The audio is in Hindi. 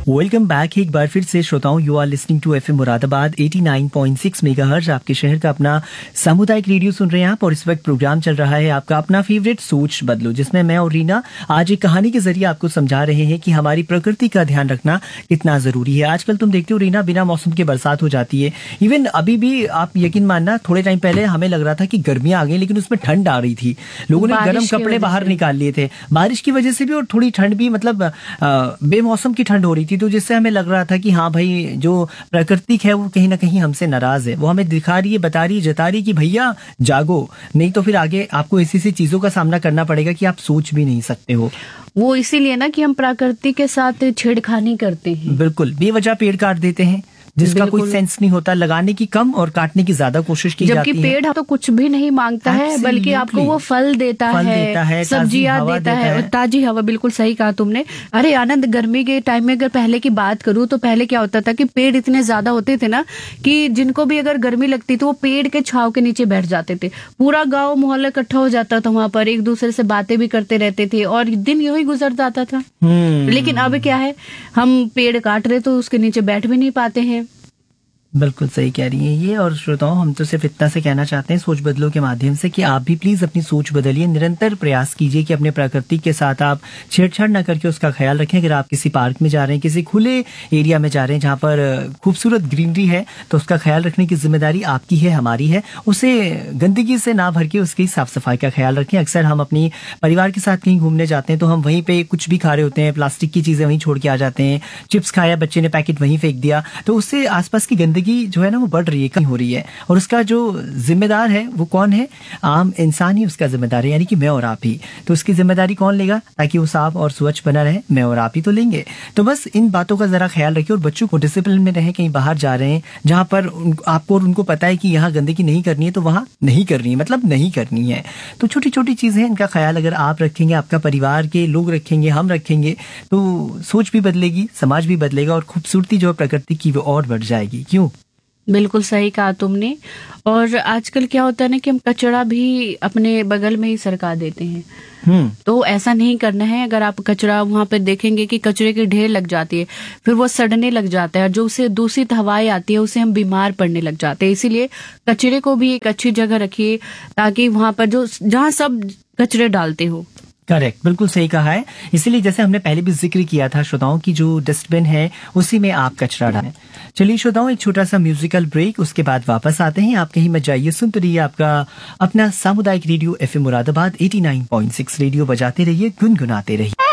वेलकम बैक एक बार फिर से श्रोताओं, you are listening to FM Moradabad 89.6 megahertz, आपके शहर का अपना सामुदायिक रेडियो सुन रहे हैं आप। और इस वक्त प्रोग्राम चल रहा है आपका अपना फेवरेट सोच बदलो, जिसमें मैं और रीना आज एक कहानी के जरिए आपको समझा रहे हैं कि हमारी प्रकृति का ध्यान रखना कितना जरूरी है। आजकल तुम देखते हो रीना, बिना मौसम के बरसात हो जाती है। इवन अभी भी आप यकीन मानना, थोड़े टाइम पहले हमें लग रहा था कि गर्मियां आ गई, लेकिन उसमें ठंड आ रही थी। लोगों ने गर्म कपड़े बाहर निकाल लिए थे बारिश की वजह से भी, और थोड़ी ठंड भी, मतलब बेमौसम की ठंड हो रही थी। तो जिससे हमें लग रहा था कि हाँ भाई, जो प्रकृति है वो कहीं ना कहीं हमसे नाराज है। वो हमें दिखा रही है, बता रही है, जता रही है कि भैया जागो, नहीं तो फिर आगे आपको ऐसी सी चीजों का सामना करना पड़ेगा कि आप सोच भी नहीं सकते हो। वो इसीलिए ना कि हम प्रकृति के साथ छेड़खानी करते हैं। बिल्कुल, बेवजह पेड़ काट देते हैं जिसका कोई सेंस नहीं होता। लगाने की कम और काटने की ज्यादा कोशिश की जाती है। जबकि पेड़ तो कुछ भी नहीं मांगता है, बल्कि आपको वो फल देता है, सब्जियां देता है और ताजी हवा। बिल्कुल सही कहा तुमने। अरे आनंद, गर्मी के टाइम में अगर पहले की बात करूं तो पहले क्या होता था कि पेड़ इतने ज्यादा होते थे ना कि जिनको भी अगर गर्मी लगती तो वो पेड़ के छांव के नीचे बैठ जाते थे। पूरा गाँव मोहल्ला इकट्ठा हो जाता था वहां पर, एक दूसरे से बातें भी करते रहते थे और दिन यूं ही गुजर जाता था। लेकिन अब क्या है, हम पेड़ काट रहे तो उसके नीचे बैठ भी नहीं पाते हैं। बिल्कुल सही कह रही हैं ये। और श्रोताओं, हम तो सिर्फ इतना से कहना चाहते हैं सोच बदलो के माध्यम से कि आप भी प्लीज अपनी सोच बदलिए। निरंतर प्रयास कीजिए कि अपने प्रकृति के साथ आप छेड़छाड़ ना करके उसका ख्याल रखें। अगर आप किसी पार्क में जा रहे हैं, किसी खुले एरिया में जा रहे हैं जहाँ पर खूबसूरत ग्रीनरी है, तो उसका ख्याल रखने की जिम्मेदारी आपकी है, हमारी है। उसे गंदगी से ना भर के उसकी साफ सफाई का ख्याल रखें। अक्सर हम अपनी परिवार के साथ कहीं घूमने जाते हैं तो हम वहीं पे कुछ भी खा रहे होते हैं, प्लास्टिक की चीजें वहीं छोड़ के आ जाते हैं। चिप्स खाया, बच्चे ने पैकेट वहीं फेंक दिया, तो उससे आसपास की गंदगी जो है ना वो बढ़ रही है, कहीं हो रही है। और उसका जो जिम्मेदार है वो कौन है? आम इंसान ही उसका जिम्मेदार है, यानी कि मैं और आप ही। तो उसकी जिम्मेदारी कौन लेगा ताकि वो साफ और स्वच्छ बना रहे? मैं और आप ही तो लेंगे। तो बस इन बातों का जरा ख्याल रखिए और बच्चों को डिसिप्लिन में रहे। कहीं बाहर जा रहे हैं जहां पर आपको और उनको पता है कि यहाँ गंदगी नहीं करनी है, तो वहां नहीं करनी है, मतलब नहीं करनी है। तो छोटी छोटी चीजें हैं, इनका ख्याल अगर आप रखेंगे, आपका परिवार के लोग रखेंगे, हम रखेंगे, तो सोच भी बदलेगी, समाज भी बदलेगा और खूबसूरती जो प्रकृति की वो और बढ़ जाएगी। क्यों? बिल्कुल सही कहा तुमने। और आजकल क्या होता है ना कि हम कचरा भी अपने बगल में ही सरका देते हैं। तो ऐसा नहीं करना है। अगर आप कचरा वहां पे देखेंगे कि कचरे की ढेर लग जाती है, फिर वो सड़ने लग जाता है, जो उसे दूषित हवाएं आती है उससे हम बीमार पड़ने लग जाते हैं। इसीलिए कचरे को भी एक अच्छी जगह रखिए ताकि वहां पर जो जहाँ सब कचरे डालते हो। करेक्ट, बिल्कुल सही कहा है। इसीलिए जैसे हमने पहले भी जिक्र किया था श्रोताओं की, जो डस्टबिन है उसी में आप कचरा डालें। चलिए श्रोताओं, एक छोटा सा म्यूजिकल ब्रेक, उसके बाद वापस आते हैं। आप कहीं मत जाइए, सुनते रहिए आपका अपना सामुदायिक रेडियो एफएम मुरादाबाद 89.6 रेडियो बजाते रहिए, गुनगुनाते रहिए।